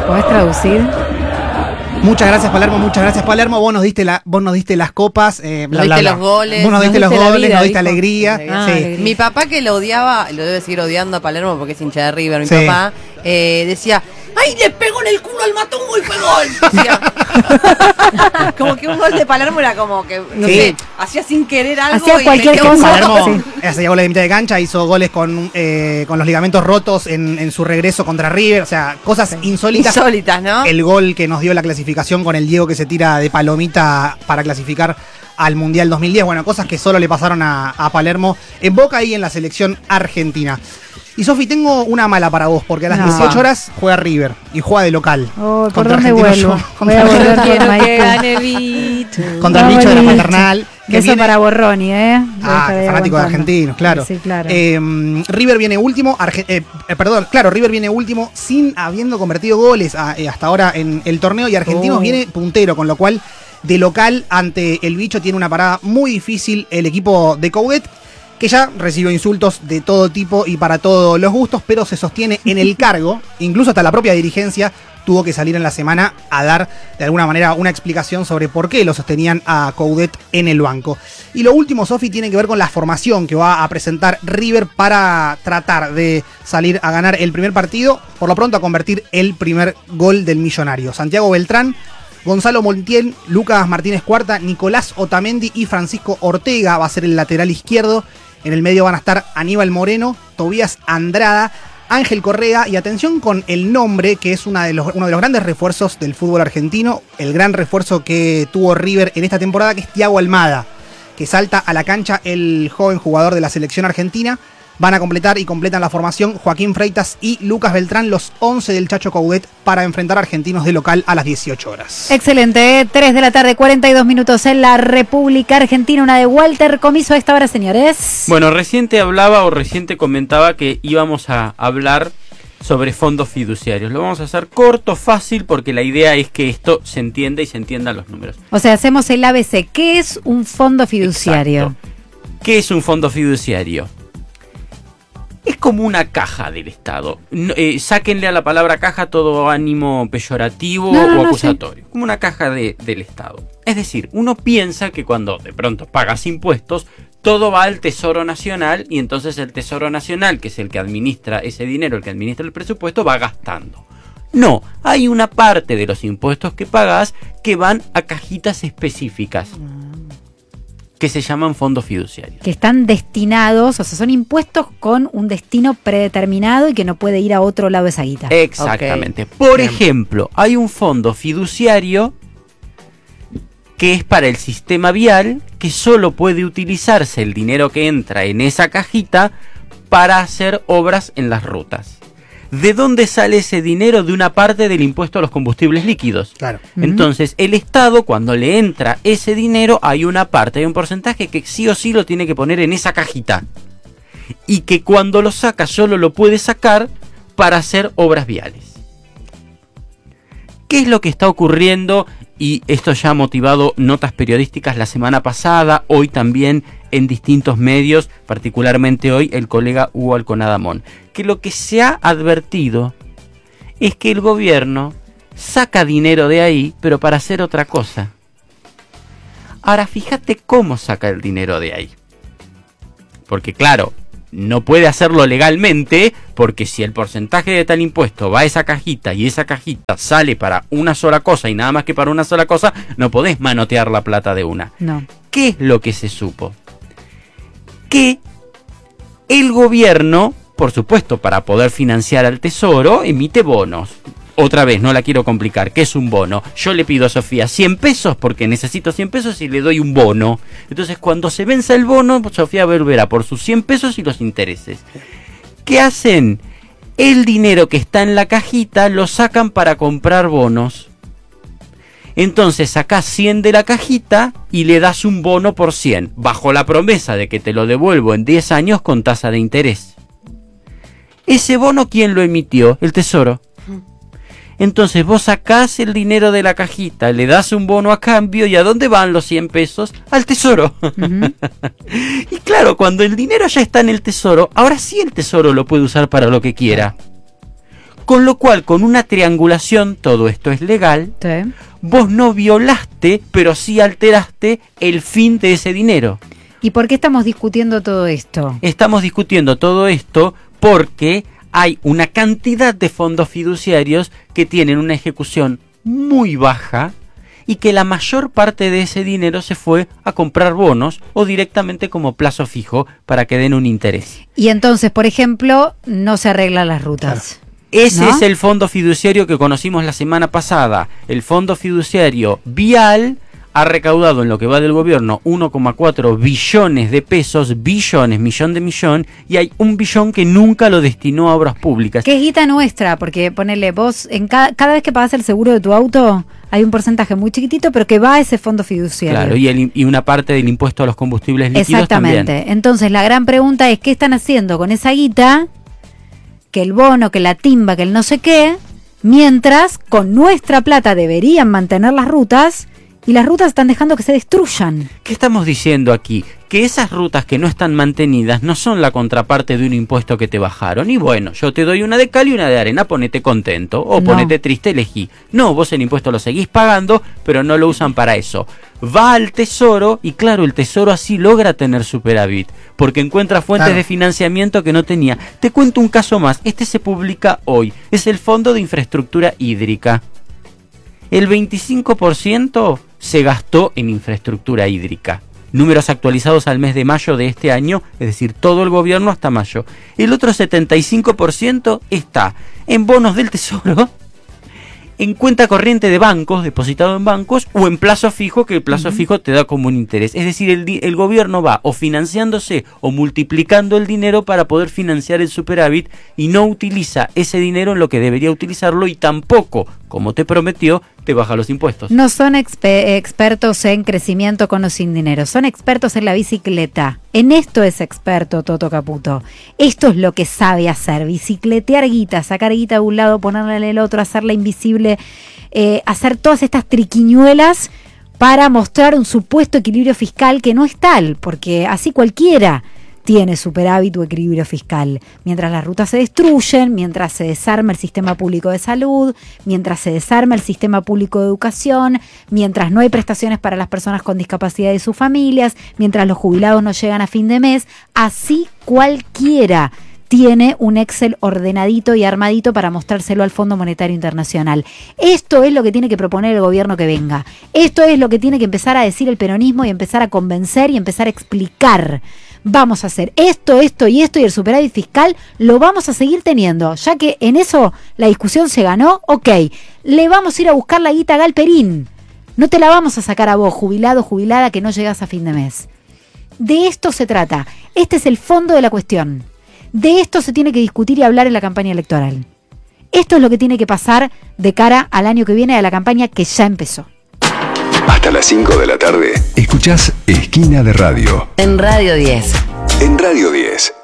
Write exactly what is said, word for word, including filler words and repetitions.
¿Podés traducir? Muchas gracias, Palermo, muchas gracias, Palermo. Vos nos diste, la, vos nos diste las copas. Eh, nos diste los goles. Vos nos diste los diste goles, vida, nos diste dijo. alegría. Ah, sí. alegría. Mi papá, que lo odiaba, lo debe seguir odiando a Palermo porque es hincha de River, mi Sí. papá, eh, decía, ¡ay, le pegó en el culo al Matungo y fue gol! Decía, como que un gol de Palermo era como que, no Sí. sé, hacía sin querer algo. Hacía y cualquier metió un cosa. gol. Palermo Sí. hacía goles de mitad de cancha, hizo goles con, eh, con los ligamentos rotos en, en su regreso contra River. O sea, cosas insólitas. Insólitas, ¿no? El gol que nos dio la clasificación con el Diego que se tira de palomita para clasificar al Mundial dos mil diez. Bueno, cosas que solo le pasaron a, a Palermo en Boca y en la selección argentina. Y Sofi, tengo una mala para vos, porque a las No. dieciocho horas juega River y juega de local. Oh, ¿por Contra dónde Argentino vuelvo? Juniors. Voy a volver por Quiero que Maipú. gane Vito. Contra el Vamos, bicho de la Vito. paternal. Que Beso viene... para Borroni, ¿eh? Ah, Deja de fanático de aguantando. argentinos, claro. Sí, claro. Eh, River viene último, Arge- eh, eh, perdón, claro, River viene último sin habiendo convertido goles a- eh, hasta ahora en el torneo y Argentinos Oh. viene puntero, con lo cual de local ante el bicho tiene una parada muy difícil el equipo de Coudet, que ya recibió insultos de todo tipo y para todos los gustos, pero se sostiene en el cargo, incluso hasta la propia dirigencia tuvo que salir en la semana a dar de alguna manera una explicación sobre por qué lo sostenían a Coudet en el banco. Y lo último, Sofi, tiene que ver con la formación que va a presentar River para tratar de salir a ganar el primer partido, por lo pronto a convertir el primer gol del millonario. Santiago Beltrán, Gonzalo Montiel, Lucas Martínez Cuarta, Nicolás Otamendi y Francisco Ortega va a ser el lateral izquierdo. En el medio van a estar Aníbal Moreno, Tobías Andrada, Ángel Correa y atención con el nombre, que es una de los, uno de los grandes refuerzos del fútbol argentino, el gran refuerzo que tuvo River en esta temporada, que es Thiago Almada, que salta a la cancha el joven jugador de la selección argentina. Van a completar y completan la formación Joaquín Freitas y Lucas Beltrán, los once del Chacho Coudet, para enfrentar a Argentinos de local a las dieciocho horas. Excelente, tres de la tarde, cuarenta y dos minutos en la República Argentina, una de Walter Comiso a esta hora, señores. Bueno, reciente hablaba o reciente comentaba que íbamos a hablar sobre fondos fiduciarios. Lo vamos a hacer corto, fácil, porque la idea es que esto se entienda y se entiendan los números. O sea, hacemos el A B C. ¿Qué es un fondo fiduciario? Exacto. ¿Qué es un fondo fiduciario? Es como una caja del Estado. No, eh, sáquenle a la palabra caja todo ánimo peyorativo No, no, o no, acusatorio. Como una caja de, del Estado. Es decir, uno piensa que cuando de pronto pagas impuestos, todo va al Tesoro Nacional y entonces el Tesoro Nacional, que es el que administra ese dinero, el que administra el presupuesto, va gastando. No, hay una parte de los impuestos que pagás que van a cajitas específicas, que se llaman fondos fiduciarios. Que están destinados, o sea, son impuestos con un destino predeterminado y que no puede ir a otro lado de esa guita. Exactamente. Okay. Por Bien. ejemplo, hay un fondo fiduciario que es para el sistema vial, que solo puede utilizarse el dinero que entra en esa cajita para hacer obras en las rutas. ¿De dónde sale ese dinero? De una parte del impuesto a los combustibles líquidos. Claro. Entonces, el Estado, cuando le entra ese dinero, hay una parte, hay un porcentaje que sí o sí lo tiene que poner en esa cajita. Y que cuando lo saca, solo lo puede sacar para hacer obras viales. ¿Qué es lo que está ocurriendo? Y esto ya ha motivado notas periodísticas la semana pasada, hoy también en distintos medios, particularmente hoy el colega Hugo Alconadamón. Que lo que se ha advertido es que el gobierno saca dinero de ahí, pero para hacer otra cosa. Ahora fíjate cómo saca el dinero de ahí. Porque claro, no puede hacerlo legalmente, porque si el porcentaje de tal impuesto va a esa cajita y esa cajita sale para una sola cosa y nada más que para una sola cosa, no podés manotear la plata de una. No. ¿Qué es lo que se supo? Que el gobierno, por supuesto, para poder financiar al Tesoro, emite bonos. Otra vez, no la quiero complicar. ¿Qué es un bono? Yo le pido a Sofía cien pesos porque necesito cien pesos y le doy un bono. Entonces, cuando se venza el bono, Sofía volverá por sus cien pesos y los intereses. ¿Qué hacen? El dinero que está en la cajita lo sacan para comprar bonos. Entonces sacás cien de la cajita y le das un bono por cien, bajo la promesa de que te lo devuelvo en diez años con tasa de interés. Ese bono, ¿quién lo emitió? El Tesoro. Entonces vos sacás el dinero de la cajita, le das un bono a cambio, ¿y a dónde van los cien pesos? Al Tesoro. Uh-huh. Y claro, cuando el dinero ya está en el Tesoro, ahora sí el Tesoro lo puede usar para lo que quiera. Con lo cual, con una triangulación, todo esto es legal, Sí. vos no violaste, pero sí alteraste el fin de ese dinero. ¿Y por qué estamos discutiendo todo esto? Estamos discutiendo todo esto porque hay una cantidad de fondos fiduciarios que tienen una ejecución muy baja y que la mayor parte de ese dinero se fue a comprar bonos o directamente como plazo fijo para que den un interés. Y entonces, por ejemplo, no se arreglan las rutas. Ese ¿No? es el fondo fiduciario que conocimos la semana pasada. El fondo fiduciario vial ha recaudado en lo que va del gobierno uno coma cuatro billones de pesos, billones, millón de millón, y hay un billón que nunca lo destinó a obras públicas. Que es guita nuestra, porque ponele vos, en cada, cada vez que pagas el seguro de tu auto, hay un porcentaje muy chiquitito, pero que va a ese fondo fiduciario. Claro, y, el, y una parte del impuesto a los combustibles líquidos Exactamente. también. Entonces, la gran pregunta es, ¿qué están haciendo con esa guita? Que el bono, que la timba, que el no sé qué, mientras con nuestra plata deberían mantener las rutas y las rutas están dejando que se destruyan. ¿Qué estamos diciendo aquí? Que esas rutas que no están mantenidas no son la contraparte de un impuesto que te bajaron. Y bueno, yo te doy una de cal y una de arena, ponete contento o No. ponete triste, elegí. No, vos el impuesto lo seguís pagando, pero no lo usan para eso. Va al tesoro y claro, el tesoro así logra tener superávit, porque encuentra fuentes Claro. de financiamiento que no tenía. Te cuento un caso más, este se publica hoy, es el Fondo de Infraestructura Hídrica. El veinticinco por ciento se gastó en infraestructura hídrica. Números actualizados al mes de mayo de este año, es decir, todo el gobierno hasta mayo. El otro setenta y cinco por ciento está en bonos del tesoro, en cuenta corriente de bancos, depositado en bancos, o en plazo fijo, que el plazo uh-huh. fijo te da como un interés. Es decir, el, el gobierno va o financiándose o multiplicando el dinero para poder financiar el superávit y no utiliza ese dinero en lo que debería utilizarlo y tampoco, como te prometió, te baja los impuestos. No son expe- expertos en crecimiento con o sin dinero, son expertos en la bicicleta. En esto es experto Toto Caputo. Esto es lo que sabe hacer, bicicletear guita, sacar guita de un lado, ponerla en el otro, hacerla invisible, eh, hacer todas estas triquiñuelas para mostrar un supuesto equilibrio fiscal que no es tal, porque así cualquiera tiene superávit o equilibrio fiscal. Mientras las rutas se destruyen, mientras se desarma el sistema público de salud, mientras se desarma el sistema público de educación, mientras no hay prestaciones para las personas con discapacidad y sus familias, mientras los jubilados no llegan a fin de mes, así cualquiera tiene un Excel ordenadito y armadito para mostrárselo al Fondo Monetario Internacional. Esto es lo que tiene que proponer el gobierno que venga. Esto es lo que tiene que empezar a decir el peronismo y empezar a convencer y empezar a explicar. Vamos a hacer esto, esto y esto y el superávit fiscal lo vamos a seguir teniendo, ya que en eso la discusión se ganó, ok, le vamos a ir a buscar la guita a Galperín, no te la vamos a sacar a vos, jubilado, jubilada, que no llegás a fin de mes. De esto se trata, este es el fondo de la cuestión, de esto se tiene que discutir y hablar en la campaña electoral. Esto es lo que tiene que pasar de cara al año que viene, a la campaña que ya empezó. Hasta las cinco de la tarde, escuchás Esquina de Radio. En Radio diez. En Radio diez.